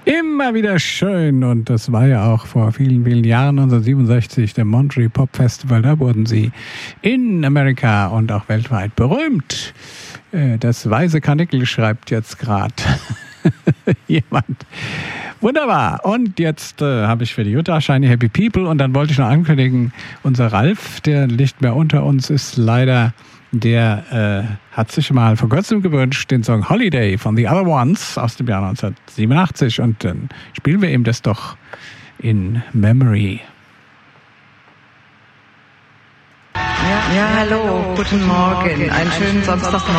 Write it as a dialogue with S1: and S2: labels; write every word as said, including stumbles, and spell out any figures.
S1: Immer wieder schön, und das war ja auch vor vielen, vielen Jahren, neunzehnhundertsiebenundsechzig, der Monterey Pop Festival, da wurden sie in Amerika und auch weltweit berühmt. Das weise Karnickel schreibt jetzt gerade jemand. Wunderbar. Und jetzt äh, habe ich für die Jutta Shiny Happy People, und dann wollte ich noch ankündigen, unser Ralf, der nicht mehr unter uns ist, leider, der äh, hat sich mal vor kurzem gewünscht, den Song Holiday von The Other Ones aus dem Jahr neunzehnhundertsiebenundachtzig, und dann spielen wir ihm das doch in Memory.
S2: Ja, ja, hallo, guten Morgen, einen schönen Samstagmorgen.